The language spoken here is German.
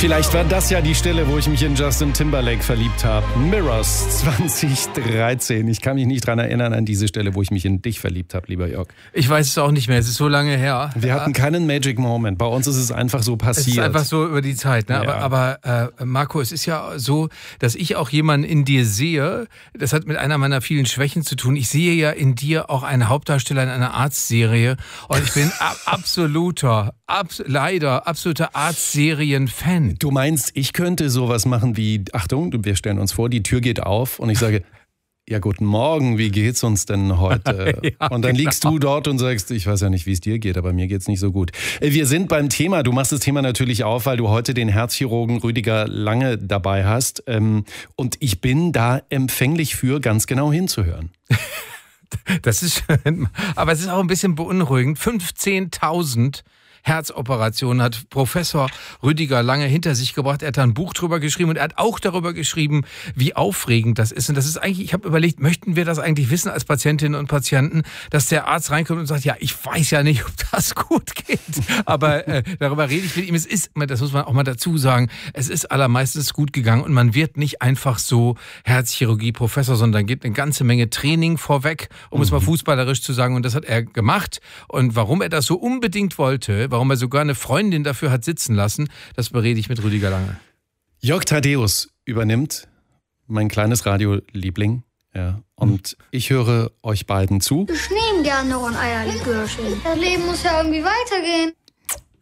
Vielleicht war das ja die Stelle, wo ich mich in Justin Timberlake verliebt habe. Mirrors 2013. Ich kann mich nicht dran erinnern an diese Stelle, wo ich mich in dich verliebt habe, lieber Jörg. Ich weiß es auch nicht mehr, es ist so lange her. Wir hatten keinen Magic Moment. Bei uns ist es einfach so passiert. Es ist einfach so über die Zeit. Ne? Ja. Aber Marco, es ist ja so, dass ich auch jemanden in dir sehe, das hat mit einer meiner vielen Schwächen zu tun. Ich sehe ja in dir auch einen Hauptdarsteller in einer Arztserie und ich bin absoluter Arztserien-Fan. Du meinst, ich könnte sowas machen wie, Achtung, wir stellen uns vor, die Tür geht auf und ich sage, ja, guten Morgen, wie geht's uns denn heute? Ja, und dann liegst du dort und sagst, ich weiß ja nicht, wie es dir geht, aber mir geht's nicht so gut. Wir sind beim Thema, du machst das Thema natürlich auf, weil du heute den Herzchirurgen Rüdiger Lange dabei hast. Und ich bin da empfänglich für, ganz genau hinzuhören. Das ist schön, aber es ist auch ein bisschen beunruhigend. 15.000 Herzoperationen hat Professor Rüdiger Lange hinter sich gebracht. Er hat da ein Buch drüber geschrieben und er hat auch darüber geschrieben, wie aufregend das ist. Und das ist eigentlich, ich habe überlegt, möchten wir das eigentlich wissen als Patientinnen und Patienten, dass der Arzt reinkommt und sagt, ja, ich weiß ja nicht, ob das gut geht. Aber darüber rede ich mit ihm. Es ist, das muss man auch mal dazu sagen, es ist allermeistens gut gegangen und man wird nicht einfach so Herzchirurgie-Professor, sondern geht eine ganze Menge Training vorweg, um es mal fußballerisch zu sagen. Und das hat er gemacht. Und warum er das so unbedingt wollte, warum er sogar eine Freundin dafür hat sitzen lassen, das berede ich mit Rüdiger Lange. Jörg Thaddeus übernimmt mein kleines Radioliebling. Ja, und ich höre euch beiden zu. Ich nehme gerne noch ein Eierlikörchen. Das Leben muss ja irgendwie weitergehen.